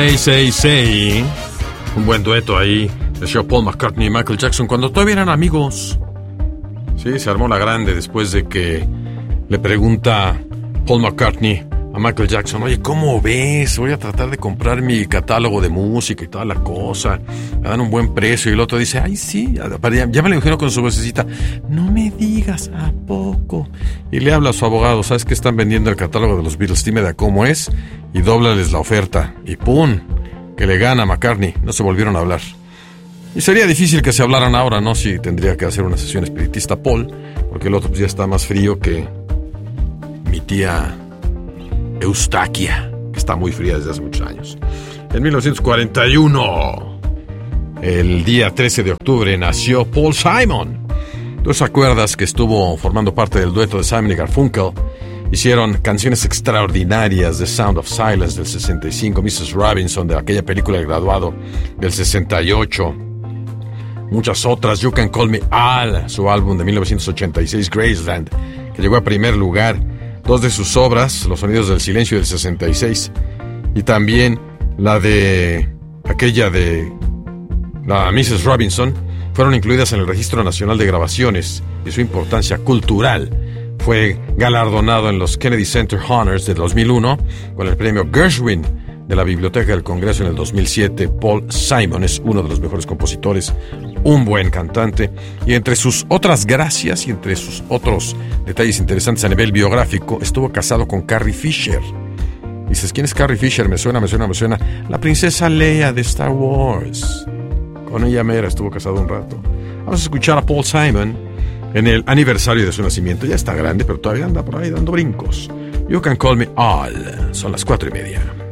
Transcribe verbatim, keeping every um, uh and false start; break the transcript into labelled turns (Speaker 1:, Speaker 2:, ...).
Speaker 1: Say, say, say. Un buen dueto ahí. El show Paul McCartney y Michael Jackson cuando todavía eran amigos. Sí, se armó la grande después de que le pregunta Paul McCartney a Michael Jackson: oye, ¿cómo ves? Voy a tratar de comprar mi catálogo de música y toda la cosa. Me dan un buen precio. Y el otro dice: ay, sí, ya me lo dijeron con su vocecita. No me digas, ¿a poco? Y le habla a su abogado: ¿sabes que están vendiendo el catálogo de los Beatles? Dime de cómo es y dóblales la oferta. Y ¡pum! Que le gana a McCartney. No se volvieron a hablar. Y sería difícil que se hablaran ahora, ¿no? Si tendría que hacer una sesión espiritista Paul, porque el otro pues ya está más frío que mi tía Eustaquia, que está muy fría desde hace muchos años. En mil novecientos cuarenta y uno, el día trece de octubre, nació Paul Simon. ¿Tú te acuerdas que estuvo formando parte del dueto de Simon y Garfunkel? Hicieron canciones extraordinarias de Sound of Silence del sesenta y cinco, missus Robinson de aquella película El Graduado del sesenta y ocho, muchas otras, You Can Call Me Al, su álbum de mil novecientos ochenta y seis, Graceland, que llegó a primer lugar, dos de sus obras, Los Sonidos del Silencio del sesenta y seis, y también la de aquella de la missus Robinson, fueron incluidas en el Registro Nacional de Grabaciones y su importancia cultural. Fue galardonado en los Kennedy Center Honors de dos mil uno con el premio Gershwin de la Biblioteca del Congreso en el dos mil siete. Paul Simon es uno de los mejores compositores, un buen cantante, y entre sus otras gracias y entre sus otros detalles interesantes a nivel biográfico, estuvo casado con Carrie Fisher. Dices, ¿quién es Carrie Fisher? Me suena, me suena, me suena. La princesa Leia de Star Wars. Con ella mera estuvo casado un rato. Vamos a escuchar a Paul Simon en el aniversario de su nacimiento. Ya está grande, pero todavía anda por ahí dando brincos. You Can Call Me All. Son las cuatro y media.